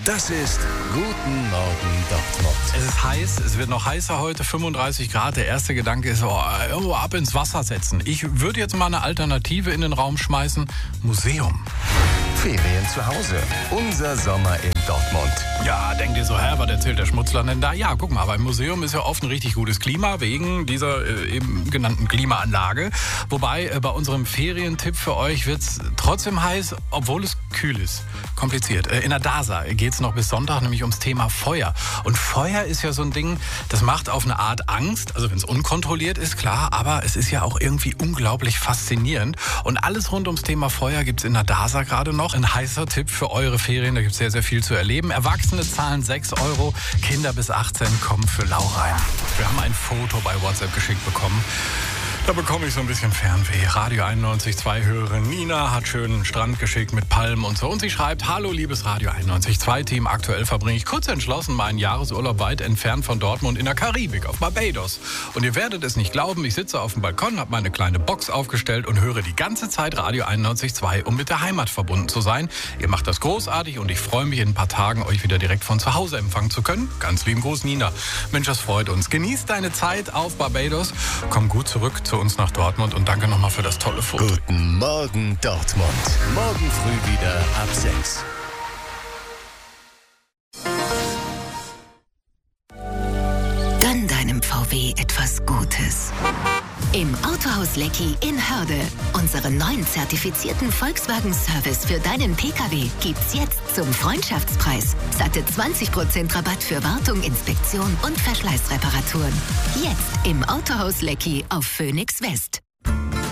Das ist Guten Morgen Dortmund. Es ist heiß, es wird noch heißer heute, 35 Grad. Der erste Gedanke ist, ab ins Wasser setzen. Ich würde jetzt mal eine Alternative in den Raum schmeißen. Museum. Ferien zu Hause. Unser Sommer in Dortmund. Ja, denkt ihr so, was erzählt der Schmutzler denn da? Ja, guck mal, beim Museum ist ja oft ein richtig gutes Klima wegen dieser eben genannten Klimaanlage. Wobei bei unserem Ferientipp für euch wird es trotzdem heiß, obwohl es kühl ist. Kompliziert. In der DASA geht es noch bis Sonntag nämlich ums Thema Feuer. Und Feuer ist ja so ein Ding, das macht auf eine Art Angst, also wenn es unkontrolliert ist, klar, aber es ist ja auch irgendwie unglaublich faszinierend. Und alles rund ums Thema Feuer gibt es in der DASA gerade noch. Ein heißer Tipp für eure Ferien, da gibt es sehr, sehr viel zu erleben. Erwachsene zahlen 6 €, Kinder bis 18 kommen für lau rein. Wir haben ein Foto bei WhatsApp geschickt bekommen. Da bekomme ich so ein bisschen Fernweh. Radio 91.2 Hörerin Nina hat schönen Strand geschickt mit Palmen und so. Und sie schreibt, hallo liebes Radio 91.2 Team, aktuell verbringe ich kurz entschlossen meinen Jahresurlaub weit entfernt von Dortmund in der Karibik auf Barbados. Und ihr werdet es nicht glauben, ich sitze auf dem Balkon, habe meine kleine Box aufgestellt und höre die ganze Zeit Radio 91.2, um mit der Heimat verbunden zu sein. Ihr macht das großartig und ich freue mich in ein paar Tagen, euch wieder direkt von zu Hause empfangen zu können. Ganz lieben Gruß, Nina. Mensch, das freut uns. Genießt deine Zeit auf Barbados. Komm gut zurück zu uns nach Dortmund und danke nochmal für das tolle Foto. Guten Morgen Dortmund. Morgen früh wieder ab 6. Gönn deinem VW etwas Gutes. Im Autohaus Leckie in Hörde. Unseren neuen zertifizierten Volkswagen-Service für deinen Pkw gibt's jetzt zum Freundschaftspreis. Satte 20% Rabatt für Wartung, Inspektion und Verschleißreparaturen. Jetzt im Autohaus Leckie auf Phoenix West.